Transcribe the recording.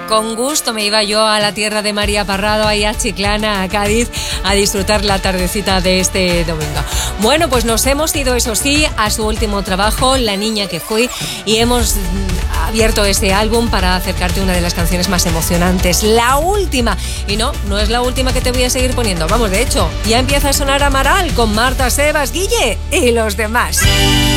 con gusto me iba yo a la tierra de María Parrado, ahí a Chiclana, a Cádiz, a disfrutar la tardecita de este domingo. Bueno, pues nos hemos ido, eso sí, a su último trabajo, La niña que fui, y hemos abierto este álbum para acercarte a una de las canciones más emocionantes, la última. Y no es la última que te voy a seguir poniendo. Vamos, de hecho, ya empieza a sonar Amaral con Marta, Sebas, Guille y los demás.